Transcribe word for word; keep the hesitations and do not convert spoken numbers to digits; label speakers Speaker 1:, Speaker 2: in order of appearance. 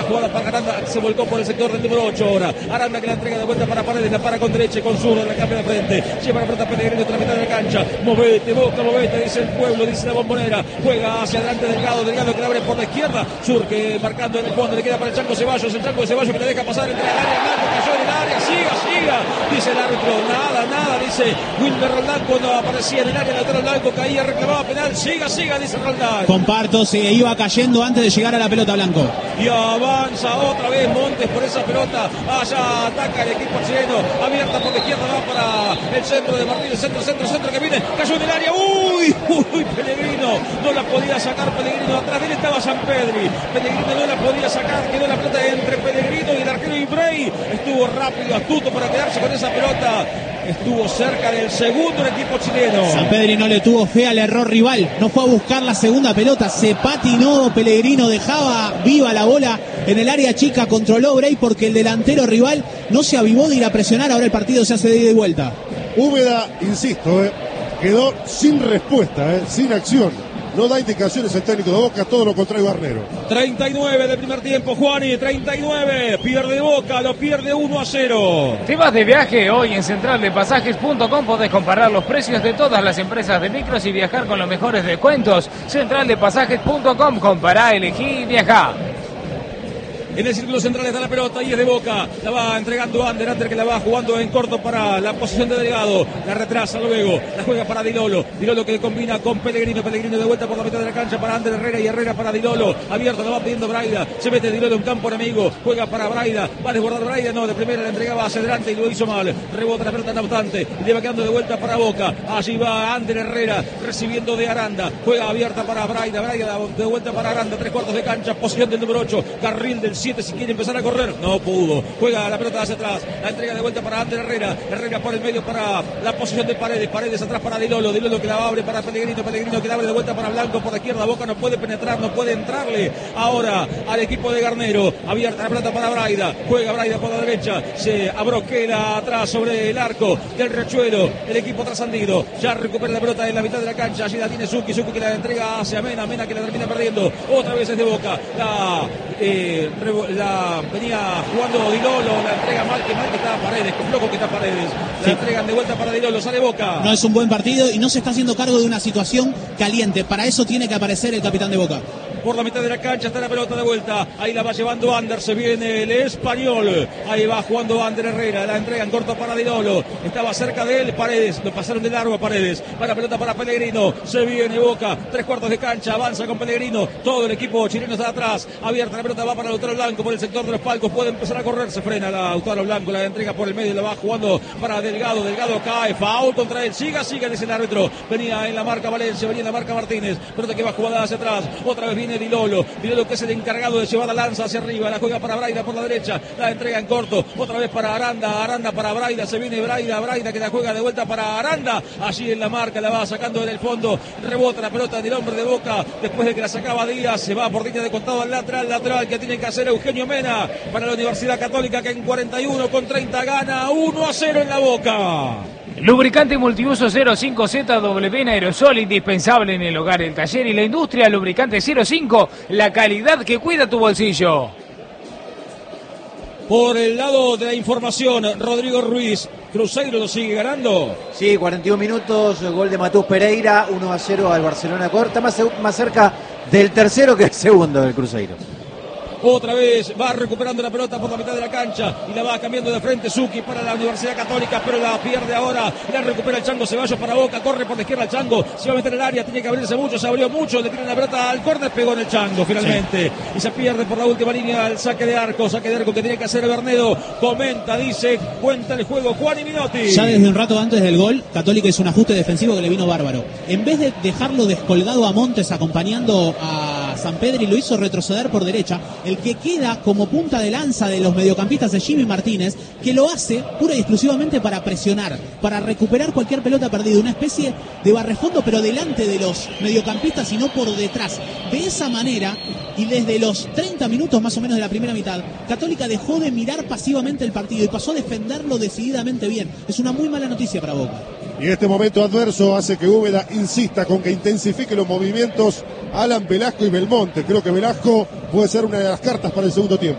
Speaker 1: jugada para Aranda, se volcó por el sector del número ocho ahora. Aranda que la entrega de vuelta para Paredes, la para con derecha y con zurdo, la cambia de frente. Lleva la pelota Pellegrino hasta la mitad de la cancha. Movete, Boca, movete, dice el pueblo, dice la Bombonera. Juega hacia adelante Delgado, Delgado que la abre por la izquierda. Surque marcando en el fondo, le queda para el Chango Ceballos, el Chango de Ceballos que le deja pasar entre el área, Blanco cayó en el área, siga, siga, dice el árbitro, nada, nada, dice Wilmer Roldán cuando aparecía en el área lateral Blanco, caía, reclamaba penal, siga, siga, dice Roldán.
Speaker 2: Comparto, se iba cayendo antes de llegar a la pelota Blanco.
Speaker 1: Y avanza otra vez Montes por esa pelota, allá ataca el equipo chileno, abierta por la izquierda, va para el centro de Martínez, centro, centro, centro que viene, cayó en el área, uy, uy, Pellegrino, no la podía sacar Pellegrino, atrás de él estaba Sampedri, Pellegrino no la podía sacar, quedó la pelota entre Pellegrino y el arquero Ibrey, estuvo rápido, astuto para quedarse con esa pelota, estuvo cerca del segundo el equipo chileno.
Speaker 2: Sampedri no le tuvo fe al error rival, no fue a buscar la segunda pelota, se patinó Pellegrino, dejaba viva la bola en el área chica, controló Bray porque el delantero rival no se avivó de ir a presionar, ahora el partido se hace de ida y vuelta.
Speaker 3: Úbeda, insisto, eh, quedó sin respuesta, eh, sin acción. No da indicaciones el técnico de Boca, todo lo contrario Garnero.
Speaker 1: treinta y nueve del primer tiempo, Juani, treinta y nueve, pierde Boca, lo pierde uno a cero.
Speaker 4: Te vas de viaje hoy en central de pasajes punto com, podés comparar los precios de todas las empresas de micros y viajar con los mejores descuentos. central de pasajes punto com, compará, elegí y viajá.
Speaker 1: En el círculo central está la pelota y es de Boca. La va entregando Ander, Ander que la va jugando en corto para la posición de Delgado. La retrasa luego, la juega para Dilolo. Dilolo que combina con Pellegrino. Pellegrino de vuelta por la mitad de la cancha para Ander Herrera y Herrera para Dilolo. Abierto, la va pidiendo Braida. Se mete Dilolo en campo enemigo. Juega para Braida. Va a desbordar Braida. No, de primera la entregaba hacia adelante y lo hizo mal. Rebota la pelota no obstante. Y le va quedando de vuelta para Boca. Allí va Ander Herrera recibiendo de Aranda. Juega abierta para Braida. Braida de vuelta para Aranda. Tres cuartos de cancha. Posición del número ocho. Carril del siete si quiere empezar a correr. No pudo. Juega la pelota hacia atrás. La entrega de vuelta para Ander Herrera. Herrera por el medio para la posición de Paredes. Paredes atrás para Dilolo. Dilolo que la abre para Pellegrino. Pellegrino que la abre de vuelta para Blanco por la izquierda. Boca no puede penetrar, no puede entrarle ahora al equipo de Garnero. Abierta la pelota para Braida. Juega Braida por la derecha. Se abroquela atrás sobre el arco del Riachuelo. El equipo trascendido. Ya recupera la pelota en la mitad de la cancha. Allí la tiene Zucchi. Zucchi que la entrega hacia Mena. Mena que la termina perdiendo. Otra vez es de Boca. La, eh, la venía jugando Dilolo. La entrega mal que mal que está Paredes. Con flojo que está Paredes. La sí. entregan de vuelta para Dilolo. Sale Boca.
Speaker 2: No es un buen partido y no se está haciendo cargo de una situación caliente. Para eso tiene que aparecer el capitán de Boca.
Speaker 1: Por la mitad de la cancha está la pelota de vuelta. Ahí la va llevando Ander. Se viene el español. Ahí va jugando Ander Herrera. La entrega en corto para Dilolo. Estaba cerca de él Paredes. Lo pasaron de largo a Paredes. Va la pelota para Pellegrino. Se viene Boca. Tres cuartos de cancha. Avanza con Pellegrino. Todo el equipo chileno está atrás. Abierta la pelota. Va para Lautaro Blanco por el sector de los palcos. Puede empezar a correr. Se frena la Lautaro Blanco. La entrega por el medio. La va jugando para Delgado. Delgado cae. Foul contra él. Siga, siga, dice el árbitro. Venía en la marca Valencia. Venía en la marca Martínez. Pelota que va jugada hacia atrás. Otra vez viene Dilolo. Dilolo que es el encargado de llevar la lanza hacia arriba. La juega para Braida por la derecha. La entrega en corto. Otra vez para Aranda. Aranda para Braida. Se viene Braida. Braida que la juega de vuelta para Aranda. Allí en la marca. La va sacando en el fondo. Rebota la pelota del hombre de Boca. Después de que la sacaba Díaz. Se va por línea de costado al lateral. Lateral que tiene que hacer Eugenio Mena. Para la Universidad Católica que en cuarenta y uno con treinta gana uno a cero en la Boca.
Speaker 4: Lubricante multiuso cero cinco Z W en aerosol, indispensable en el hogar, el taller y la industria. Lubricante cero cinco, la calidad que cuida tu bolsillo.
Speaker 1: Por el lado de la información, Rodrigo Ruiz, Cruzeiro lo sigue ganando.
Speaker 5: Sí, cuarenta y un minutos, gol de Matheus Pereira, uno a cero al Barcelona Corta, más, más cerca del tercero que el segundo del Cruzeiro.
Speaker 1: Otra vez va recuperando la pelota por la mitad de la cancha y la va cambiando de frente Zucchi para la Universidad Católica, pero la pierde ahora. La recupera el Chango Ceballos para Boca, corre por la izquierda el Chango, se va a meter en el área, tiene que abrirse mucho, se abrió mucho, le tiran la pelota al córner, pegó en el Chango finalmente. Sí. Y se pierde por la última línea el saque de arco, saque de arco que tiene que hacer Bernedo. Comenta, dice, cuenta el juego Juan y Minotti.
Speaker 2: Ya desde un rato antes del gol, Católica hizo un ajuste defensivo que le vino bárbaro. En vez de dejarlo descolgado a Montes acompañando a Sampedri, lo hizo retroceder por derecha. El que queda como punta de lanza de los mediocampistas de Jimmy Martínez, que lo hace pura y exclusivamente para presionar, para recuperar cualquier pelota perdida, una especie de barrefondo pero delante de los mediocampistas y no por detrás. De esa manera, y desde los treinta minutos más o menos de la primera mitad, Católica dejó de mirar pasivamente el partido y pasó a defenderlo decididamente bien. Es una muy mala noticia para Boca.
Speaker 3: Y este momento adverso hace que Úbeda insista con que intensifique los movimientos Alan Velasco y Belmonte. Creo que Velasco puede ser una de las cartas para el segundo tiempo.